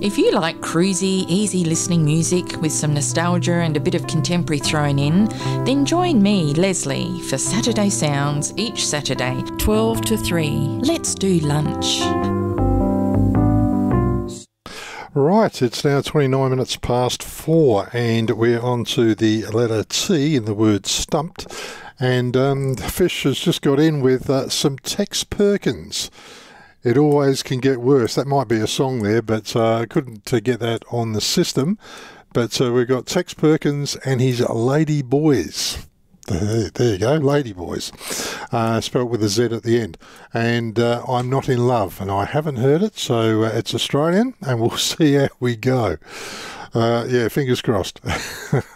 If you like cruisy, easy listening music with some nostalgia and a bit of contemporary thrown in, then join me, Leslie, for Saturday Sounds each Saturday, 12 to 3. Let's do lunch. Right, it's now 29 minutes past 4 and we're on to the letter T in the word stumped. And Fish has just got in with some Tex Perkins. It always can get worse. That might be a song there, but I couldn't get that on the system. But we've got Tex Perkins and his Lady Boys. There you go, Lady Boys, spelled with a Z at the end. And I'm Not in Love, and I haven't heard it, so it's Australian, and we'll see how we go. Yeah, fingers crossed.